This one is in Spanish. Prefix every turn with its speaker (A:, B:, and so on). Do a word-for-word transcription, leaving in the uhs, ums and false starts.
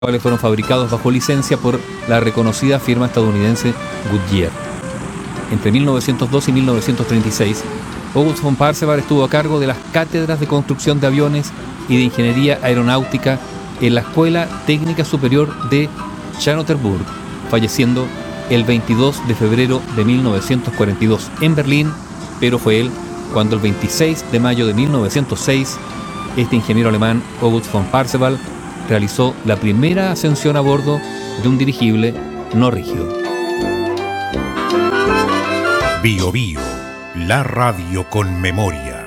A: cuales fueron fabricados bajo licencia por la reconocida firma estadounidense Goodyear. Entre mil novecientos dos y mil novecientos treinta y seis, August von Parseval estuvo a cargo de las cátedras de construcción de aviones y de ingeniería aeronáutica en la Escuela Técnica Superior de Charlottenburg, falleciendo el veintidós de febrero de mil novecientos cuarenta y dos en Berlín, pero fue él cuando el veintiséis de mayo de mil novecientos seis, este ingeniero alemán August von Parseval realizó la primera ascensión a bordo de un dirigible no rígido.
B: Bio Bio, la radio con memoria.